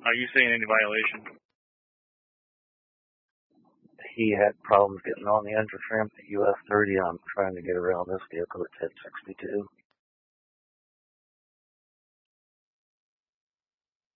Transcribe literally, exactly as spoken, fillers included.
Are you seeing any violation? He had problems getting on the engine trim at U S thirty. I'm trying to get around this vehicle at ten sixty-two.